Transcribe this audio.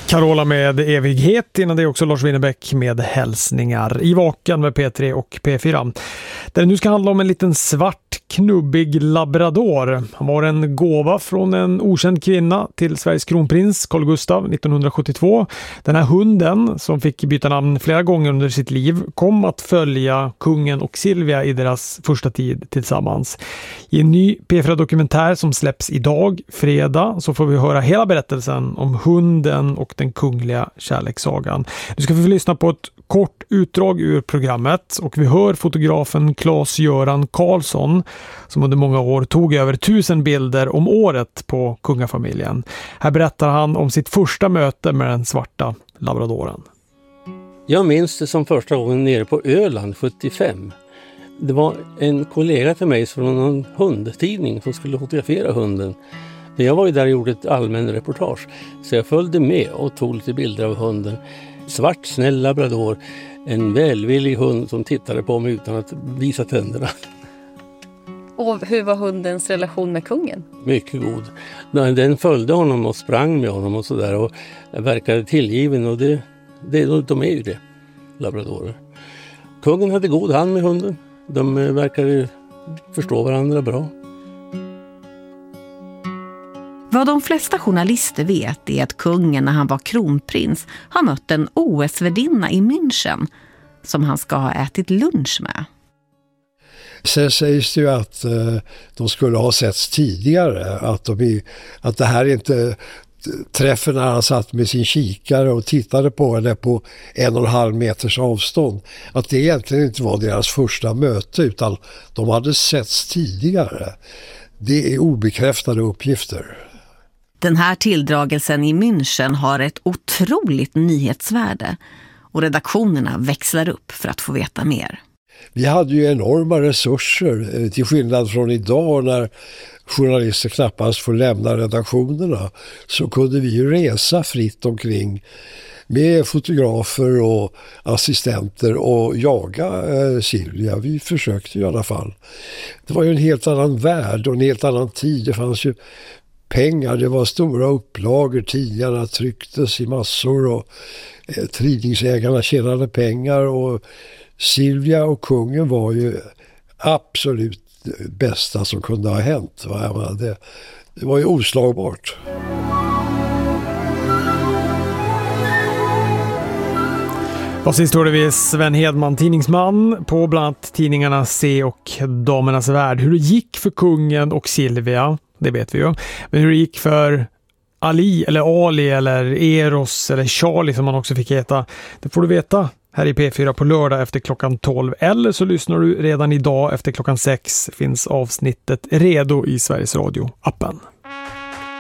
Carola med evighet, innan det är också Lars Winnerbäck med hälsningar i Vaken med P3 och P4. Där det nu ska handla om en liten svart knubbig labrador. Han var en gåva från en okänd kvinna till Sveriges kronprins Carl Gustaf 1972. Den här hunden, som fick byta namn flera gånger under sitt liv, kom att följa kungen och Silvia i deras första tid tillsammans. I en ny P4-dokumentär som släpps idag, fredag, så får vi höra hela berättelsen om hunden och den kungliga kärlekssagan. Nu ska vi få lyssna på ett kort utdrag ur programmet och vi hör fotografen Claes-Göran Karlsson som under många år tog över 1000 bilder om året på kungafamiljen. Här berättar han om sitt första möte med den svarta labradoren. Jag minns det som första gången nere på Öland 75. Det var en kollega till mig från en hundtidning som skulle fotografera hunden. Jag var ju där och gjorde ett allmän reportage, så jag följde med och tog lite bilder av hunden. Svart, snäll labrador, en välvillig hund som tittade på mig utan att visa tänderna. Och hur var hundens relation med kungen? Mycket god. Den följde honom och sprang med honom och sådär och verkade tillgiven, och de är ju det, labradorer. Kungen hade god hand med hunden. De verkade förstå varandra bra. Vad de flesta journalister vet är att kungen när han var kronprins har mött en OS-värdinna i München som han ska ha ätit lunch med. Sen sägs det ju att de skulle ha setts tidigare, att det här inte träffen när han satt med sin kikare och tittade på henne på 1,5 meters avstånd, att det egentligen inte var deras första möte utan de hade setts tidigare. Det är obekräftade uppgifter. Den här tilldragelsen i München har ett otroligt nyhetsvärde och redaktionerna växlar upp för att få veta mer. Vi hade ju enorma resurser till skillnad från idag när journalister knappast får lämna redaktionerna, så kunde vi ju resa fritt omkring med fotografer och assistenter och jaga Silvia. Vi försökte i alla fall. Det var ju en helt annan värld och en helt annan tid. Det fanns ju pengar, det var stora upplagor, tidningarna trycktes i massor och tidningsägarna tjänade pengar, och Silvia och kungen var ju absolut bästa som kunde ha hänt. Det var ju oslagbart. Och sist hörde vi Sven Hedman, tidningsman på bland annat tidningarna C och Damernas Värld. Hur det gick för kungen och Silvia, det vet vi ju. Men hur det gick för Ali eller Eros eller Charlie som man också fick heta, det får du veta här i P4 på lördag efter klockan 12. Eller så lyssnar du redan idag efter klockan 6. Finns avsnittet redo i Sveriges Radio-appen.